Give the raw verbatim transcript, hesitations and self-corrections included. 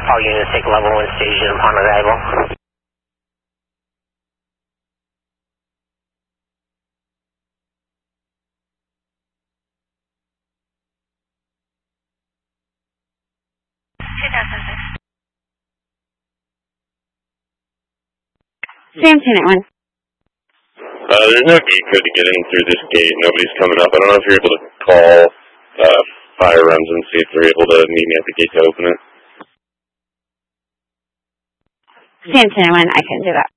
All units take level one station upon arrival. Sam ten at one. Uh, there's no gate code to get in through this gate. Nobody's coming up. I don't know if you're able to call uh, fire runs and see if they're able to meet me at the gate to open it. Sam ten at one, I couldn't do that.